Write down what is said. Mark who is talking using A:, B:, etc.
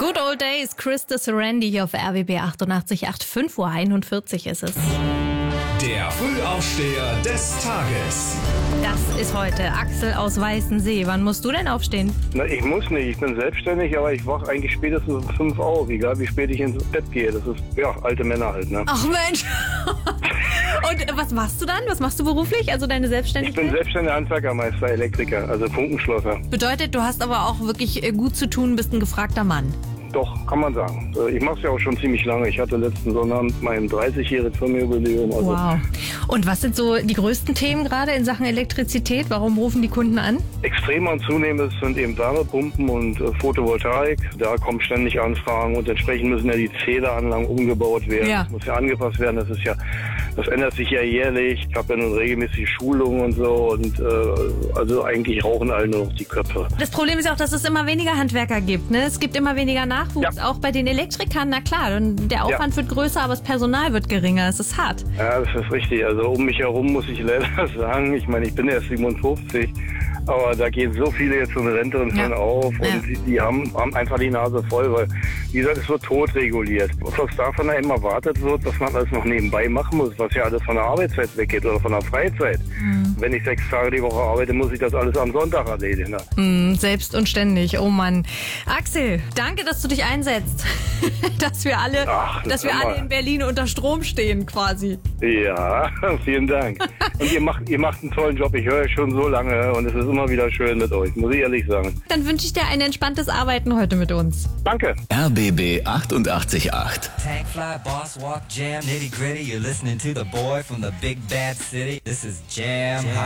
A: Good Old Days, Chris de Serendi hier auf RBB 88.8, 5:41 Uhr ist es.
B: Der Frühaufsteher des Tages.
A: Das ist heute Axel aus Weißensee. Wann musst du denn aufstehen?
C: Na, ich muss nicht. Ich bin selbstständig, aber ich wache eigentlich spätestens um 5 auf, egal wie spät ich ins Bett gehe. Das ist, ja, alte Männer halt, ne?
A: Ach Mensch. Und was machst du dann? Was machst du beruflich? Also deine
C: Ich
A: Selbstständigkeit?
C: bin selbstständiger Handwerkermeister, Elektriker, also Funkenschlosser.
A: Bedeutet, du hast aber auch wirklich gut zu tun, bist ein gefragter Mann.
C: Doch, kann man sagen. Ich mache es ja auch schon ziemlich lange. Ich hatte letzten Sonnabend mein 30-jähriges Firmenjubiläum. Also
A: Wow. Und was sind so die größten Themen gerade in Sachen Elektrizität? Warum rufen die Kunden an?
C: extrem und zunehmend sind eben Wärmepumpen und Photovoltaik. Da kommen ständig Anfragen und entsprechend müssen ja die Zähleranlagen umgebaut werden.
A: Ja.
C: Das muss ja angepasst werden. Das ändert sich ja jährlich. Ich habe ja nun regelmäßig Schulungen und so und also eigentlich rauchen alle nur noch die Köpfe.
A: Das Problem ist auch, dass es immer weniger Handwerker gibt. Ne? Es gibt immer weniger Nachwuchs,
C: Ja.
A: auch bei den Elektrikern. Na klar, der Aufwand wird größer, aber das Personal wird geringer. Es ist hart.
C: Ja, das ist richtig. Also um mich herum muss ich leider sagen, ich meine, ich bin erst 57, aber da gehen so viele jetzt in Rente und hören auf und die haben einfach die Nase voll, weil, wie gesagt, es wird totreguliert. Was davon da immer erwartet wird, dass man alles noch nebenbei machen muss, was ja alles von der Arbeitszeit weggeht oder von der Freizeit. Wenn ich 6 Tage die Woche arbeite, muss ich das alles am Sonntag erledigen. Ne?
A: Selbst und ständig. Oh Mann. Axel, danke, dass du dich einsetzt. dass wir alle in Berlin unter Strom stehen quasi.
C: Ja, vielen Dank. Und ihr macht einen tollen Job. Ich höre euch schon so lange und es ist immer wieder schön mit euch, muss ich ehrlich sagen.
A: Dann wünsche ich dir ein entspanntes Arbeiten heute mit uns.
C: Danke.
B: RBB 88.8.
D: Tank fly, boss walk, jam, nitty gritty. You're listening to the boy from the big bad city. This is Jam.